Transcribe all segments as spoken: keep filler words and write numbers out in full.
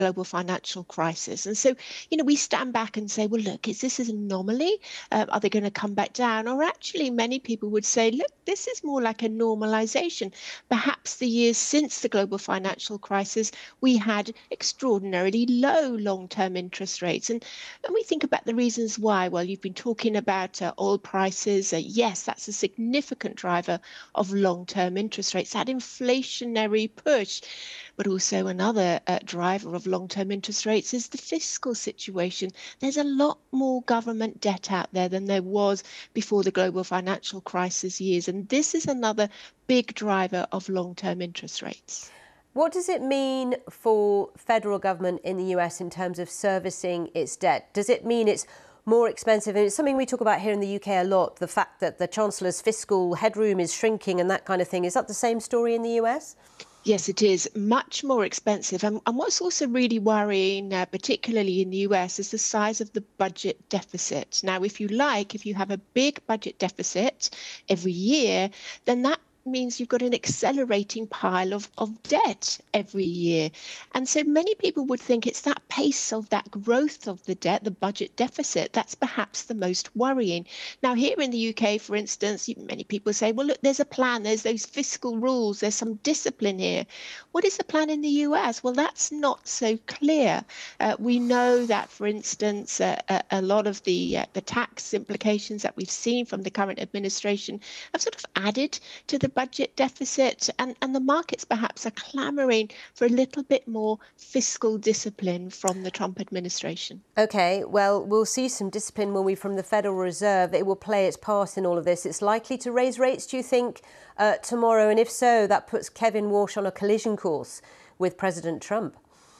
global financial crisis. And so, you know, we stand back and say, well, look, is this an anomaly? Um, are they going to come back down? Or actually, many people would say, look, this is more like a normalization. Perhaps the years since the global financial crisis, we had extraordinarily low long-term interest rates. And when we think about the reasons why, well, you've been talking about uh, oil prices. Uh, yes, that's a significant driver of long-term interest rates, that inflationary push. But also another uh, driver of long-term interest rates is the fiscal situation. There's a lot more government debt out there than there was before the global financial crisis years. And this is another big driver of long-term interest rates. What does it mean for federal government in the U S in terms of servicing its debt? Does it mean it's more expensive? And it's something we talk about here in the U K a lot, the fact that the Chancellor's fiscal headroom is shrinking and that kind of thing. Is that the same story in the U S? Yes, it is much more expensive. And, and what's also really worrying, uh, particularly in the U S, is the size of the budget deficit. Now, if you like, if you have a big budget deficit every year, then that means you've got an accelerating pile of, of debt every year. And so many people would think it's that pace of that growth of the debt, the budget deficit, that's perhaps the most worrying. Now, here in the U K, for instance, many people say, well, look, there's a plan, there's those fiscal rules, there's some discipline here. What is the plan in the U S? Well, that's not so clear. Uh, we know that, for instance, uh, a, a lot of the, uh, the tax implications that we've seen from the current administration have sort of added to the budget deficit, and, and the markets perhaps are clamoring for a little bit more fiscal discipline from the Trump administration. OK, well, we'll see some discipline, will we, from the Federal Reserve. It will play its part in all of this. It's likely to raise rates, do you think, uh, tomorrow? And if so, that puts Kevin Walsh on a collision course with President Trump.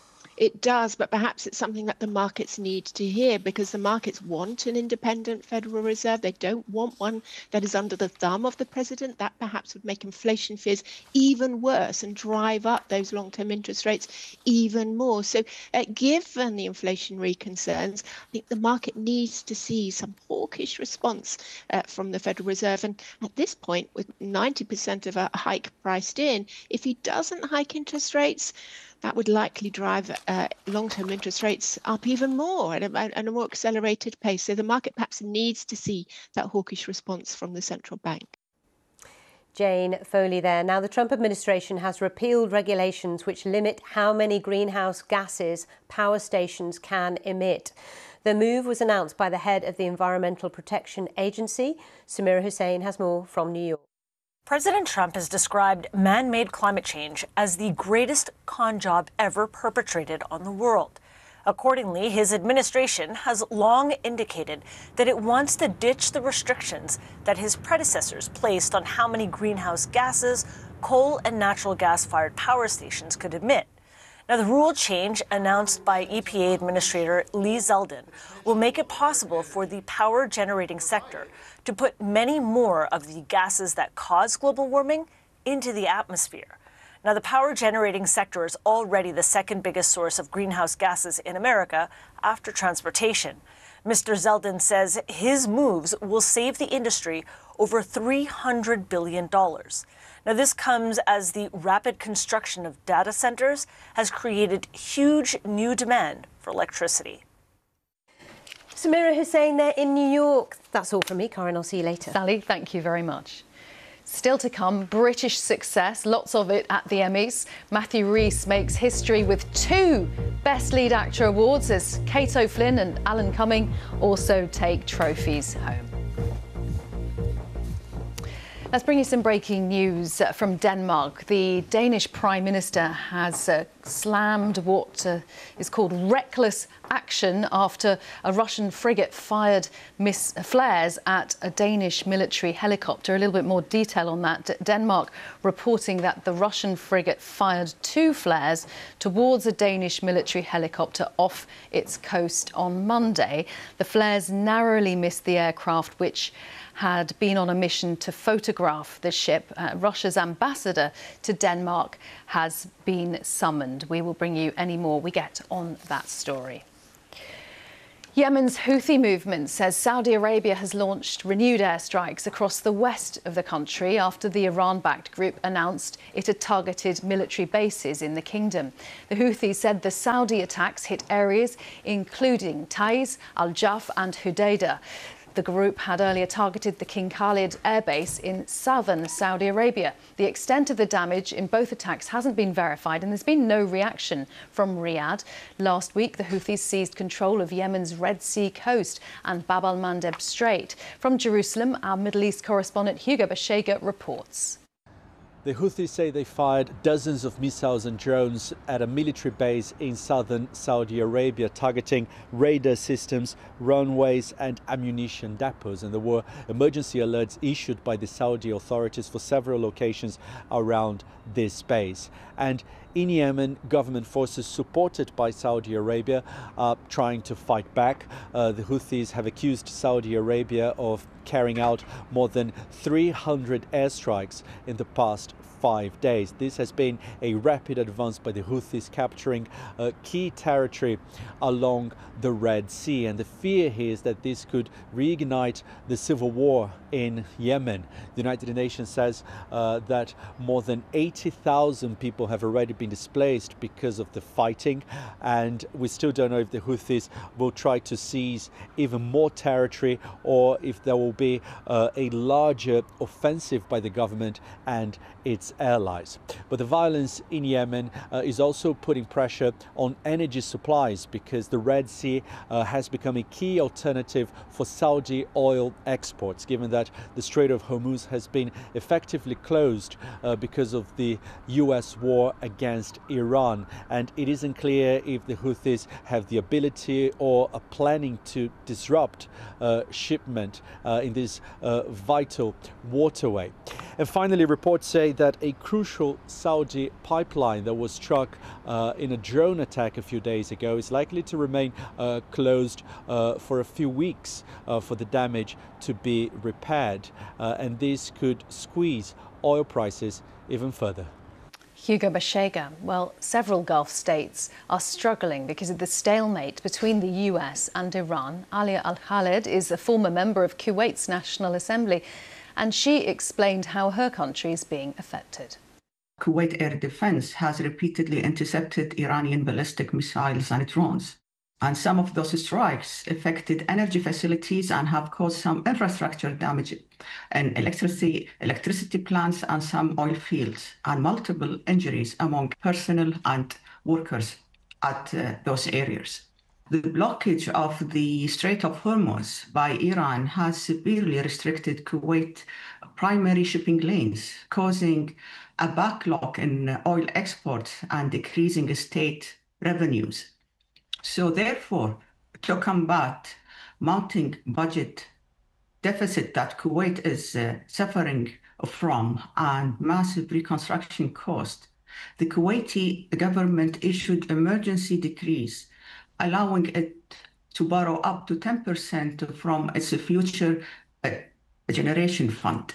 It does, but perhaps it's something that the markets need to hear, because the markets want an independent Federal Reserve. They don't want one that is under the thumb of the president. That perhaps would make inflation fears even worse and drive up those long-term interest rates even more. So uh, given the inflationary concerns, I think the market needs to see some hawkish response uh, from the Federal Reserve. And at this point, with ninety percent of a hike priced in, if he doesn't hike interest rates, that would likely drive uh, long-term interest rates up even more at a, at a more accelerated pace. So the market perhaps needs to see that hawkish response from the central bank. Jane Foley there. Now, the Trump administration has repealed regulations which limit how many greenhouse gases power stations can emit. The move was announced by the head of the Environmental Protection Agency. Samira Hussain has more from New York. President Trump has described man-made climate change as the greatest con job ever perpetrated on the world. Accordingly, his administration has long indicated that it wants to ditch the restrictions that his predecessors placed on how many greenhouse gases coal and natural gas-fired power stations could emit. Now, the rule change announced by E P A Administrator Lee Zeldin will make it possible for the power generating sector to put many more of the gases that cause global warming into the atmosphere. Now, the power generating sector is already the second biggest source of greenhouse gases in America after transportation. Mister Zeldin says his moves will save the industry over three hundred billion dollars. Now, this comes as the rapid construction of data centers has created huge new demand for electricity. Samira Hussain there in New York. That's all from me, Karen. I'll see you later. Sally, thank you very much. Still to come, British success, lots of it at the Emmys. Matthew Rhys makes history with two Best Lead Actor awards as Kate O'Flynn and Alan Cumming also take trophies home. Let's bring you some breaking news from Denmark. The Danish Prime Minister has uh, slammed what uh, is called reckless action after a Russian frigate fired miss flares at a Danish military helicopter. A little bit more detail on that. Denmark reporting that the Russian frigate fired two flares towards a Danish military helicopter off its coast on Monday. The flares narrowly missed the aircraft, which had been on a mission to photograph the ship. Uh, Russia's ambassador to Denmark has been summoned. We will bring you any more we get on that story. Yemen's Houthi movement says Saudi Arabia has launched renewed airstrikes across the west of the country after the Iran-backed group announced it had targeted military bases in the kingdom. The Houthis said the Saudi attacks hit areas including Taiz, Al-Jaf and Hudaydah. The group had earlier targeted the King Khalid airbase in southern Saudi Arabia. The extent of the damage in both attacks hasn't been verified and there's been no reaction from Riyadh. Last week, the Houthis seized control of Yemen's Red Sea coast and Bab al-Mandeb Strait. From Jerusalem, our Middle East correspondent Hugo Bashega reports. The Houthis say they fired dozens of missiles and drones at a military base in southern Saudi Arabia, targeting radar systems, runways and ammunition depots. And there were emergency alerts issued by the Saudi authorities for several locations around this base. And in Yemen, government forces supported by Saudi Arabia are trying to fight back. Uh, the Houthis have accused Saudi Arabia of carrying out more than three hundred airstrikes in the past five days. This has been a rapid advance by the Houthis, capturing uh, key territory along the Red Sea. And the fear here is that this could reignite the civil war in Yemen. The United Nations says uh, that more than eighty thousand people have already been displaced because of the fighting, and we still don't know if the Houthis will try to seize even more territory or if there will be uh, a larger offensive by the government and its allies. But the violence in Yemen uh, is also putting pressure on energy supplies, because the Red Sea uh, has become a key alternative for Saudi oil exports, given that the Strait of Hormuz has been effectively closed uh, because of the U S war against Iran. And it isn't clear if the Houthis have the ability or are planning to disrupt uh, shipment uh, in this uh, vital waterway. And finally, reports say that a crucial Saudi pipeline that was struck uh, in a drone attack a few days ago is likely to remain uh, closed uh, for a few weeks uh, for the damage to be repaired. Uh, and this could squeeze oil prices even further. Hugo Bashega. Well, several Gulf states are struggling because of the stalemate between the U S and Iran. Alia Al-Khaled is a former member of Kuwait's National Assembly, and she explained how her country is being affected. Kuwait Air Defense has repeatedly intercepted Iranian ballistic missiles and drones. And some of those strikes affected energy facilities and have caused some infrastructure damage in electricity, electricity plants and some oil fields, and multiple injuries among personnel and workers at uh, those areas. The blockage of the Strait of Hormuz by Iran has severely restricted Kuwait's primary shipping lanes, causing a backlog in oil exports and decreasing state revenues. So therefore, to combat mounting budget deficit that Kuwait is uh, suffering from and massive reconstruction cost, the Kuwaiti government issued emergency decrees allowing it to borrow up to ten percent from its future uh, generation fund.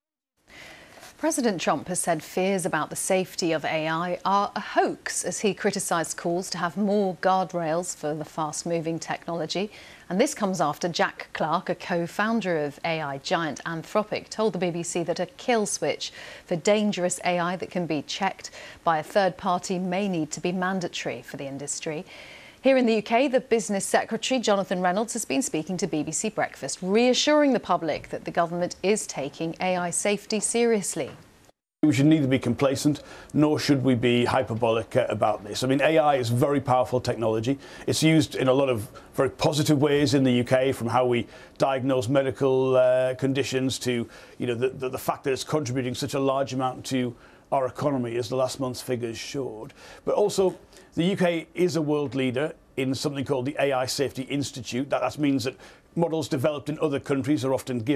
President Trump has said fears about the safety of A I are a hoax, as he criticised calls to have more guardrails for the fast-moving technology. And this comes after Jack Clark, a co-founder of A I giant Anthropic, told the B B C that a kill switch for dangerous A I that can be checked by a third party may need to be mandatory for the industry. Here in the U K, the Business Secretary, Jonathan Reynolds, has been speaking to B B C Breakfast, reassuring the public that the government is taking A I safety seriously. We should neither be complacent, nor should we be hyperbolic uh, about this. I mean, A I is very powerful technology. It's used in a lot of very positive ways in the U K, from how we diagnose medical uh, conditions to, you know, the, the, the fact that it's contributing such a large amount to our economy, as the last month's figures showed. But also, the U K is a world leader in something called the A I Safety Institute. That, that means that models developed in other countries are often given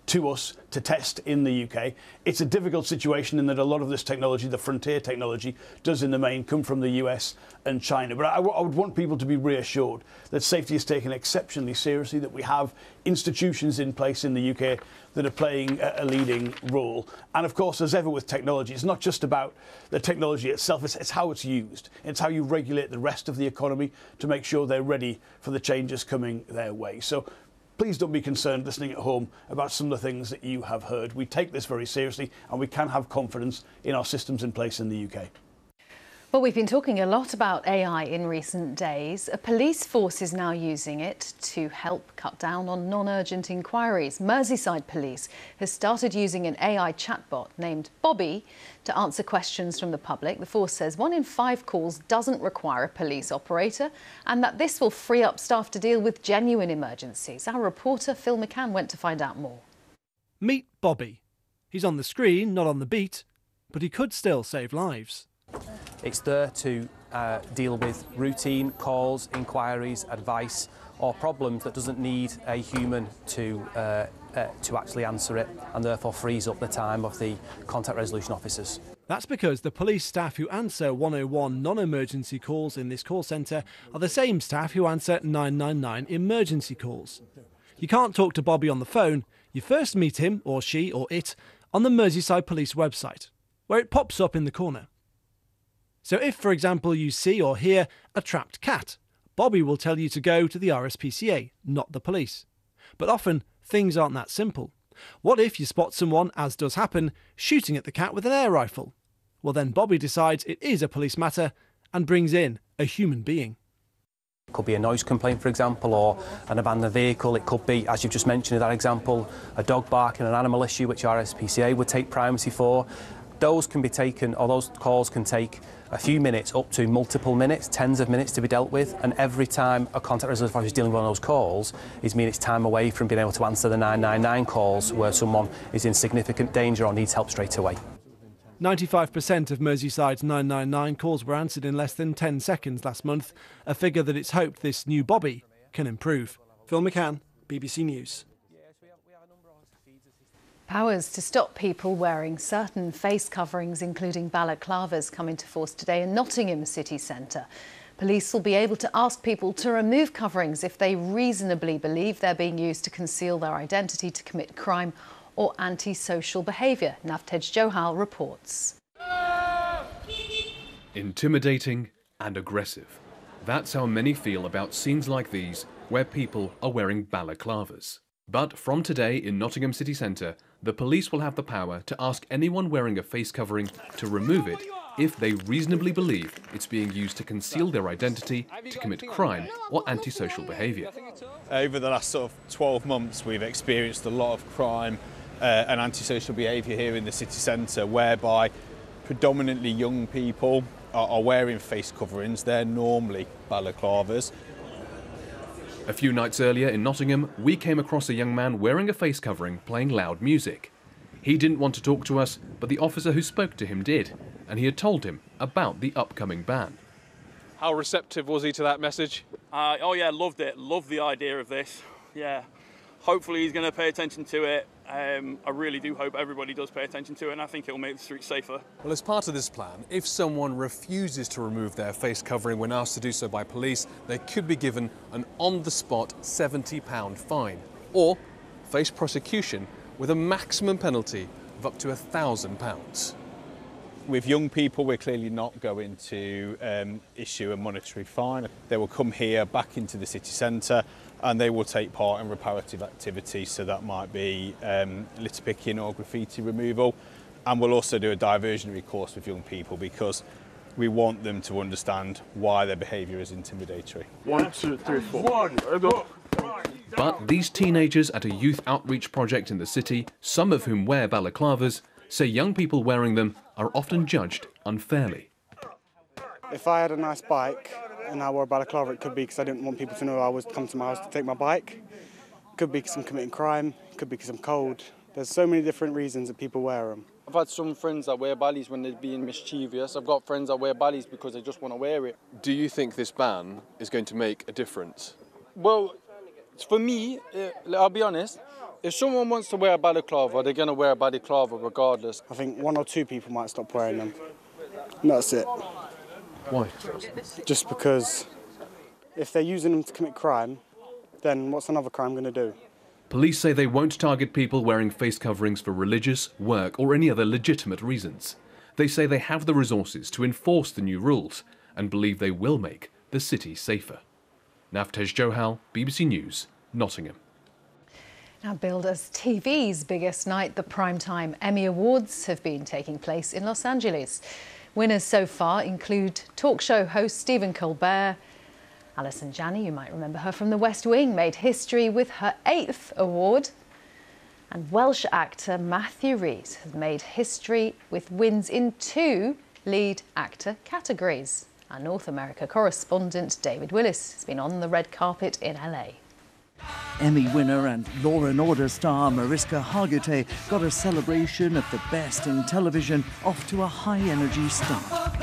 to us to test in the U K. It's a difficult situation in that a lot of this technology, the frontier technology, does in the main come from the U S and China. But I, I would want people to be reassured that safety is taken exceptionally seriously, that we have institutions in place in the U K that are playing a, a leading role. And of course, as ever with technology, it's not just about the technology itself, it's, it's how it's used. It's how you regulate the rest of the economy to make sure they're ready for the changes coming their way. So please don't be concerned listening at home about some of the things that you have heard. We take this very seriously and we can have confidence in our systems in place in the U K. Well, we've been talking a lot about A I in recent days. A police force is now using it to help cut down on non-urgent inquiries. Merseyside Police has started using an A I chatbot named Bobby to answer questions from the public. The force says one in five calls doesn't require a police operator and that this will free up staff to deal with genuine emergencies. Our reporter Phil McCann went to find out more. Meet Bobby. He's on the screen, not on the beat, but he could still save lives. It's there to uh, deal with routine calls, inquiries, advice or problems that doesn't need a human to, uh, uh, to actually answer it, and therefore frees up the time of the contact resolution officers. That's because the police staff who answer one oh one non-emergency calls in this call centre are the same staff who answer nine nine nine emergency calls. You can't talk to Bobby on the phone. You first meet him, or she, or it, on the Merseyside Police website, where it pops up in the corner. So if, for example, you see or hear a trapped cat, Bobby will tell you to go to the R S P C A, not the police. But often, things aren't that simple. What if you spot someone, as does happen, shooting at the cat with an air rifle? Well, then Bobby decides it is a police matter and brings in a human being. It could be a noise complaint, for example, or an abandoned vehicle. It could be, as you've just mentioned in that example, a dog barking, an animal issue, which R S P C A would take primacy for. Those can be taken, or those calls can take a few minutes up to multiple minutes, tens of minutes to be dealt with, and every time a contact resolution officer is dealing with one of those calls, it means it's time away from being able to answer the nine nine nine calls where someone is in significant danger or needs help straight away. ninety-five percent of Merseyside's nine nine nine calls were answered in less than ten seconds last month, a figure that it's hoped this new Bobby can improve. Phil McCann, B B C News. Powers to stop people wearing certain face coverings, including balaclavas, come into force today in Nottingham city centre. Police will be able to ask people to remove coverings if they reasonably believe they're being used to conceal their identity, to commit crime or antisocial behaviour. Navtej Johal reports. Intimidating and aggressive. That's how many feel about scenes like these where people are wearing balaclavas. But from today in Nottingham city centre, the police will have the power to ask anyone wearing a face covering to remove it if they reasonably believe it's being used to conceal their identity, to commit crime or antisocial behaviour. Over the last sort of twelve months, we've experienced a lot of crime uh, and antisocial behaviour here in the city centre, whereby predominantly young people are, are wearing face coverings. They're normally balaclavas. A few nights earlier in Nottingham, we came across a young man wearing a face covering playing loud music. He didn't want to talk to us, but the officer who spoke to him did, and he had told him about the upcoming ban. How receptive was he to that message? Uh, oh yeah, loved it. Loved the idea of this. Yeah. Hopefully he's going to pay attention to it. Um, I really do hope everybody does pay attention to it, and I think it will make the streets safer. Well, as part of this plan, if someone refuses to remove their face covering when asked to do so by police, they could be given an on-the-spot seventy pound fine, or face prosecution with a maximum penalty of up to one thousand pounds. With young people, we're clearly not going to um, issue a monetary fine. They will come here back into the city centre and they will take part in reparative activities, so that might be um, litter picking or graffiti removal. And we'll also do a diversionary course with young people because we want them to understand why their behaviour is intimidatory. One, two, three, four. One, go. But these teenagers at a youth outreach project in the city, some of whom wear balaclavas, say young people wearing them are often judged unfairly. If I had a nice bike and I wore a balaclava, it could be because I didn't want people to know I was come to my house to take my bike. Could be because I'm committing crime, could be because I'm cold. There's so many different reasons that people wear them. I've had some friends that wear ballies when they're being mischievous. I've got friends that wear ballies because they just want to wear it. Do you think this ban is going to make a difference? Well, for me, uh, I'll be honest, If someone wants to wear a balaclava, they're going to wear a balaclava regardless. I think one or two people might stop wearing them. And that's it. Why? Just because if they're using them to commit crime, then what's another crime going to do? Police say they won't target people wearing face coverings for religious, work or any other legitimate reasons. They say they have the resources to enforce the new rules and believe they will make the city safer. Naftej Johal, B B C News, Nottingham. Now, billed as T V's biggest night, the Primetime Emmy Awards have been taking place in Los Angeles. Winners so far include talk show host Stephen Colbert. Alison Janney, you might remember her from The West Wing, made history with her eighth award. And Welsh actor Matthew Rhys has made history with wins in two lead actor categories. Our North America correspondent David Willis has been on the red carpet in L A. Emmy winner and Law and Order star Mariska Hargitay got a celebration of the best in television off to a high-energy start.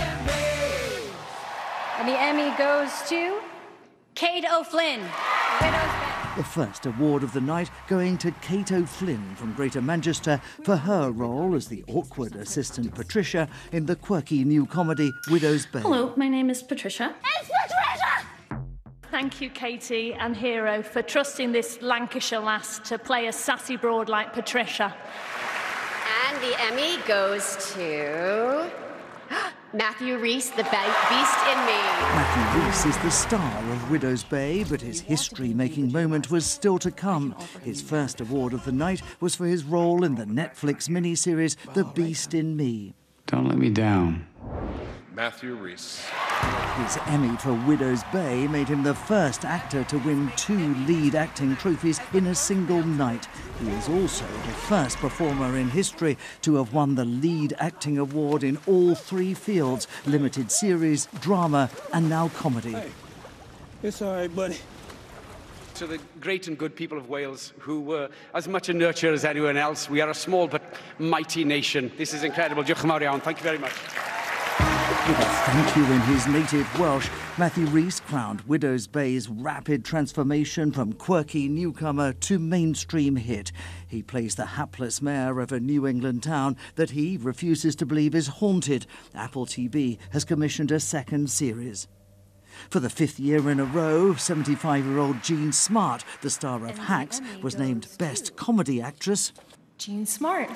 And the Emmy goes to Kate O'Flynn. The first award of the night going to Kate O'Flynn from Greater Manchester for her role as the awkward assistant Patricia in the quirky new comedy Widow's Bay. Hello, my name is Patricia. It's Patricia! Thank you, Katie and Hero, for trusting this Lancashire lass to play a sassy broad like Patricia. And the Emmy goes to Matthew Rhys, the Beast in Me. Matthew Rhys is the star of Widow's Bay, but his history-making moment was still to come. His first award of the night was for his role in the Netflix miniseries The Beast in Me. Don't let me down. Matthew Rhys. His Emmy for Widow's Bay made him the first actor to win two lead acting trophies in a single night. He is also the first performer in history to have won the lead acting award in all three fields: limited series, drama, and now comedy. Hey, it's all right, buddy. To the great and good people of Wales, who were as much a nurture as anyone else, we are a small but mighty nation. This is incredible. Diolch yn fawr iawn. Thank you very much. With a thank you in his native Welsh, Matthew Rhys crowned Widow's Bay's rapid transformation from quirky newcomer to mainstream hit. He plays the hapless mayor of a New England town that he refuses to believe is haunted. Apple T V has commissioned a second series. For the fifth year in a row, seventy-five-year-old Jean Smart, the star of Hacks, was named Best Comedy Actress. Jean Smart,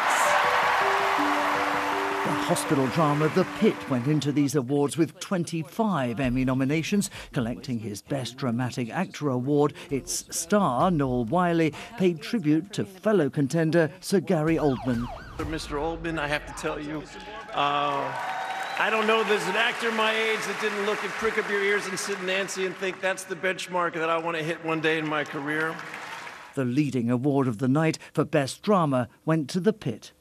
Hacks. The hospital drama The Pit went into these awards with twenty-five Emmy nominations. Collecting his Best Dramatic Actor award, its star, Noel Wiley, paid tribute to fellow contender Sir Gary Oldman. Mister Oldman, I have to tell you, uh, I don't know there's an actor my age that didn't look and prick up your ears and sit Nancy and think that's the benchmark that I want to hit one day in my career. The leading award of the night for Best Drama went to The Pit.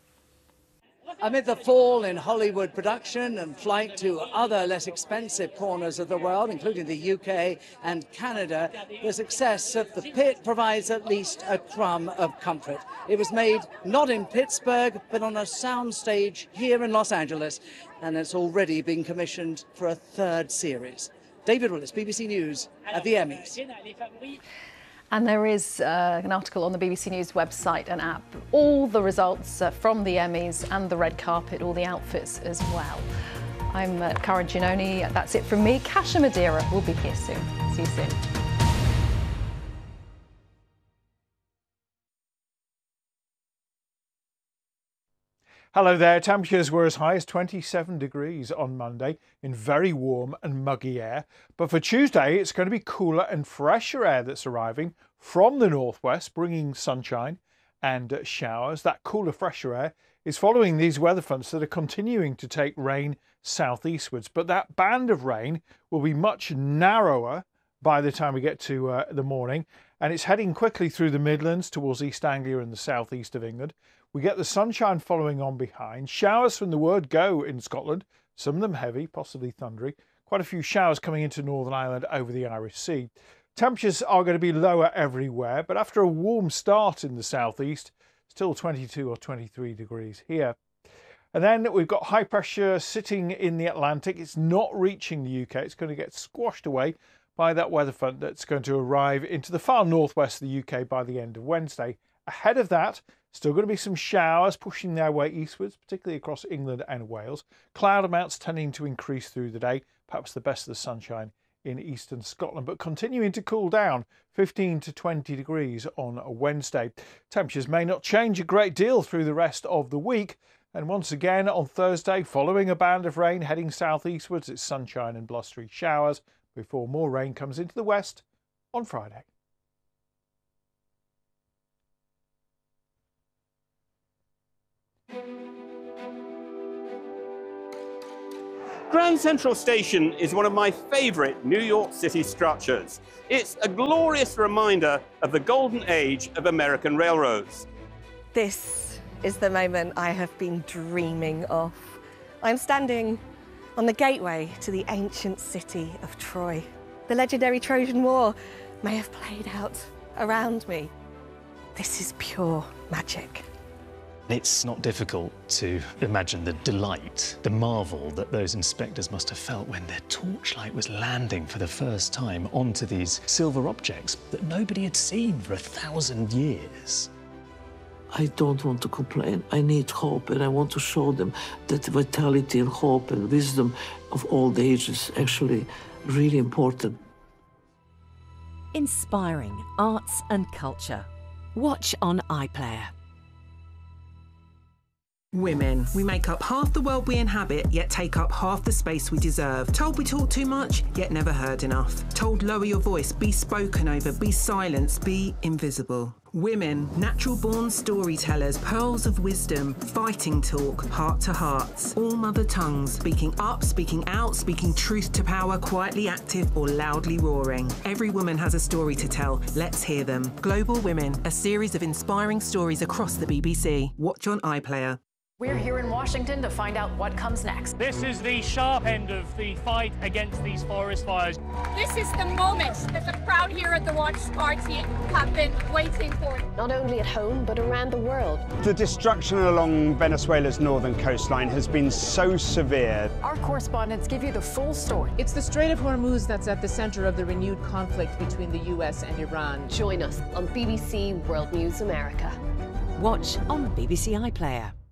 Amid the fall in Hollywood production and flight to other less expensive corners of the world, including the U K and Canada, the success of The Pit provides at least a crumb of comfort. It was made not in Pittsburgh, but on a soundstage here in Los Angeles, and it's already been commissioned for a third series. David Willis, B B C News at the Emmys. And there is uh, an article on the B B C News website and app, all the results uh, from the Emmys and the red carpet, all the outfits as well. I'm uh, Cara Giannoni. That's it from me. Kasia Madeira will be here soon. See you soon. Hello there. Temperatures were as high as twenty-seven degrees on Monday in very warm and muggy air. But for Tuesday, it's going to be cooler and fresher air that's arriving from the northwest, bringing sunshine and showers. That cooler, fresher air is following these weather fronts that are continuing to take rain southeastwards. But that band of rain will be much narrower by the time we get to uh, the morning. And it's heading quickly through the Midlands towards East Anglia and the southeast of England. We get the sunshine following on behind. Showers from the word go in Scotland, some of them heavy, possibly thundery. Quite a few showers coming into Northern Ireland over the Irish Sea. Temperatures are going to be lower everywhere, but after a warm start in the southeast, still twenty-two or twenty-three degrees here. And then we've got high pressure sitting in the Atlantic. It's not reaching the U K. It's going to get squashed away by that weather front that's going to arrive into the far northwest of the U K by the end of Wednesday. Ahead of that, still going to be some showers pushing their way eastwards, particularly across England and Wales. Cloud amounts tending to increase through the day, perhaps the best of the sunshine in eastern Scotland, but continuing to cool down, fifteen to twenty degrees on a Wednesday. Temperatures may not change a great deal through the rest of the week. And once again on Thursday, following a band of rain heading southeastwards, it's sunshine and blustery showers before more rain comes into the west on Friday. Grand Central Station is one of my favourite New York City structures. It's a glorious reminder of the golden age of American railroads. This is the moment I have been dreaming of. I'm standing on the gateway to the ancient city of Troy. The legendary Trojan War may have played out around me. This is pure magic. It's not difficult to imagine the delight, the marvel that those inspectors must have felt when their torchlight was landing for the first time onto these silver objects that nobody had seen for a thousand years. I don't want to complain. I need hope, and I want to show them that vitality and hope and wisdom of old age is actually really important. Inspiring arts and culture. Watch on iPlayer. Women. We make up half the world we inhabit, yet take up half the space we deserve. Told we talk too much, yet never heard enough. Told lower your voice, be spoken over, be silenced, be invisible. Women, natural-born storytellers, pearls of wisdom, fighting talk, heart to hearts. All mother tongues, speaking up, speaking out, speaking truth to power, quietly active or loudly roaring. Every woman has a story to tell. Let's hear them. Global Women, a series of inspiring stories across the B B C. Watch on iPlayer. We're here in Washington to find out what comes next. This is the sharp end of the fight against these forest fires. This is the moment that the crowd here at the Watch Party have been waiting for. Not only at home, but around the world. The destruction along Venezuela's northern coastline has been so severe. Our correspondents give you the full story. It's the Strait of Hormuz that's at the center of the renewed conflict between the U S and Iran. Join us on B B C World News America. Watch on B B C iPlayer.